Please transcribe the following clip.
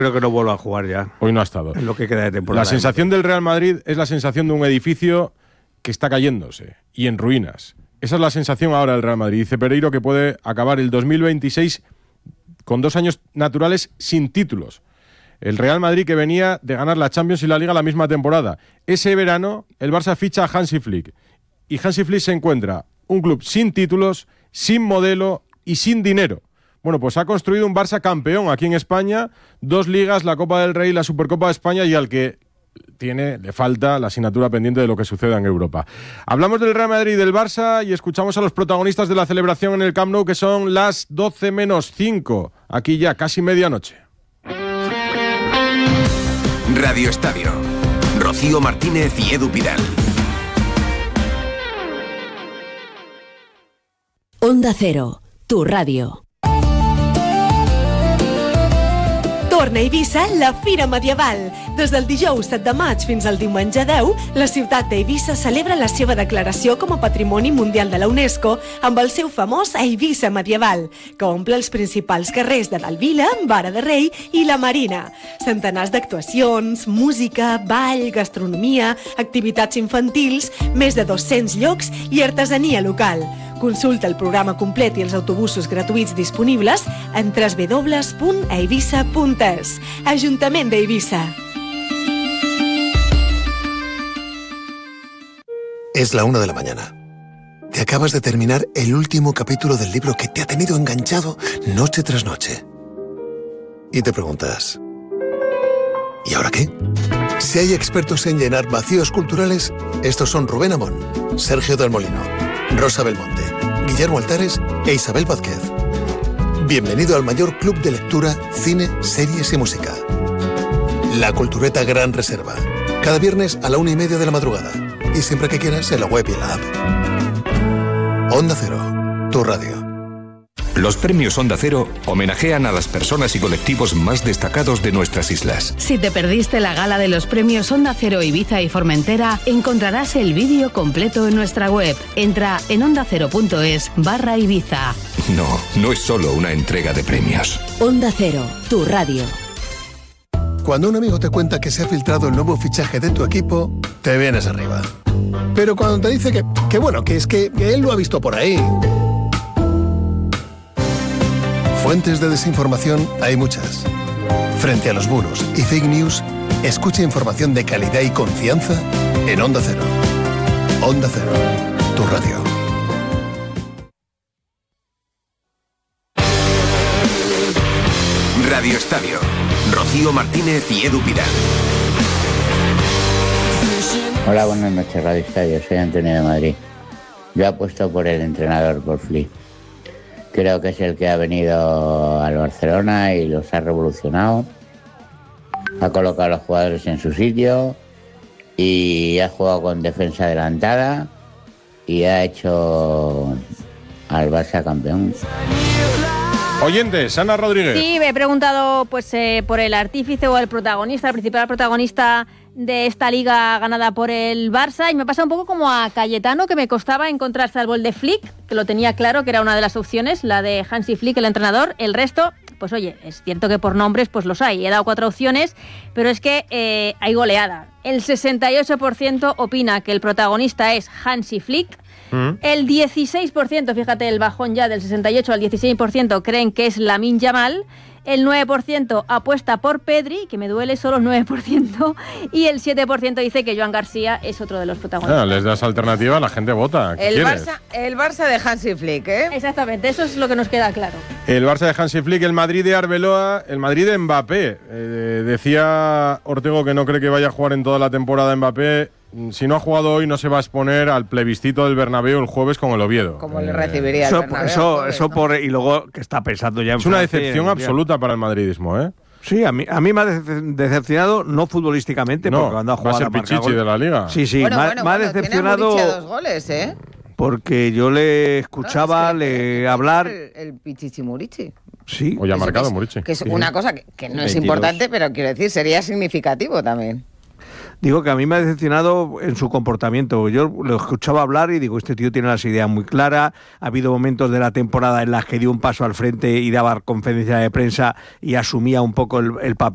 Creo que no vuelva a jugar ya. Hoy no ha estado. En lo que queda de temporada. La sensación del Real Madrid es la sensación de un edificio que está cayéndose y en ruinas. Esa es la sensación ahora del Real Madrid. Dice Pereiro que puede acabar el 2026 con 2 años naturales sin títulos. El Real Madrid que venía de ganar la Champions y la Liga la misma temporada. Ese verano el Barça ficha a Hansi Flick. Y Hansi Flick se encuentra un club sin títulos, sin modelo y sin dinero. Bueno, pues ha construido un Barça campeón aquí en España, 2 ligas, la Copa del Rey, la Supercopa de España, y al que le falta la asignatura pendiente de lo que suceda en Europa. Hablamos del Real Madrid y del Barça y escuchamos a los protagonistas de la celebración en el Camp Nou, que son las 12 menos 5, aquí ya casi medianoche. Radio Estadio. Rocío Martínez y Edu Pidal. Onda Cero, tu radio. Torna a Eivissa la Fira Medieval. Des del dijous 7 de maig fins al diumenge 10, la ciutat d'Eivissa celebra la seva declaració com a Patrimoni Mundial de la UNESCO amb el seu famós Eivissa Medieval, que omple els principals carrers de l'Alvila, Vara de Rei i la Marina. Centenars d'actuacions, música, ball, gastronomia, activitats infantils, més de 200 llocs i artesania local. Consulta el programa complet i els autobusos gratuïts disponibles en www.eivissa.es. Ajuntament d'Eivissa. Es la 1 de la mañana. Te acabas de terminar el último capítulo del libro que te ha tenido enganchado noche tras noche. Y te preguntas, ¿y ahora qué? Si hay expertos en llenar vacíos culturales, estos son Rubén Amón, Sergio del Molino, Rosa Belmonte, Guillermo Altares e Isabel Vázquez. Bienvenido al mayor club de lectura, cine, series y música. La Cultureta Gran Reserva. Cada viernes a la 1:30 de la madrugada. Y siempre que quieras en la web y en la app. Onda Cero, tu radio. Los premios Onda Cero homenajean a las personas y colectivos más destacados de nuestras islas. Si te perdiste la gala de los premios Onda Cero Ibiza y Formentera, encontrarás el vídeo completo en nuestra web. Entra en ondacero.es/Ibiza. No es solo una entrega de premios. Onda Cero, tu radio. Cuando un amigo te cuenta que se ha filtrado el nuevo fichaje de tu equipo, te vienes arriba. Pero cuando te dice que él lo ha visto por ahí... Fuentes de desinformación hay muchas. Frente a los bulos y fake news, escucha información de calidad y confianza en Onda Cero. Onda Cero, tu radio. Radio Estadio. Rocío Martínez y Edu Pidal. Hola, buenas noches, Radio Estadio. Soy Antonio de Madrid. Yo apuesto por el entrenador, por Flick. Creo que es el que ha venido al Barcelona y los ha revolucionado. Ha colocado a los jugadores en su sitio y ha jugado con defensa adelantada y ha hecho al Barça campeón. Oyentes, Ana Rodríguez. Sí, me he preguntado por el artífice o el protagonista, el principal protagonista de esta liga ganada por el Barça, y me pasa un poco como a Cayetano, que me costaba encontrar, salvo el de Flick, que lo tenía claro que era una de las opciones, la de Hansi Flick, el entrenador. El resto, pues oye, es cierto que por nombres pues los hay. He dado 4 opciones, pero es que hay goleada. El 68% opina que el protagonista es Hansi Flick. El 16%, fíjate el bajón ya del 68 al 16%, creen que es Lamine Yamal. El 9% apuesta por Pedri, que me duele, solo el 9%, y el 7% dice que Joan García es otro de los protagonistas. Les das alternativa, la gente vota. El Barça de Hansi Flick, ¿eh? Exactamente, eso es lo que nos queda claro. El Barça de Hansi Flick, el Madrid de Arbeloa, el Madrid de Mbappé. Decía Ortego que no cree que vaya a jugar en toda la temporada Mbappé. Si no ha jugado hoy, no se va a exponer al plebiscito del Bernabéu el jueves con el Oviedo. ¿Cómo le recibiría el Bernabéu? Y luego que está pensando ya en Es una Francia, decepción absoluta para el madridismo, ¿eh? Sí, a mí me ha decepcionado, no futbolísticamente, porque cuando ha jugado va a ser Pichichi de la Liga. Sí, Bueno, me ha decepcionado. Tiene 2 goles, ¿eh? Porque yo le escuchaba hablar. El Pichichi Murici. Sí. Hoy ha marcado Murici. Que es una cosa que no es importante, pero quiero decir, sería significativo también. Digo que a mí me ha decepcionado en su comportamiento. Yo lo escuchaba hablar y digo, este tío tiene las ideas muy claras. Ha habido momentos de la temporada en las que dio un paso al frente y daba conferencia de prensa y asumía un poco el papel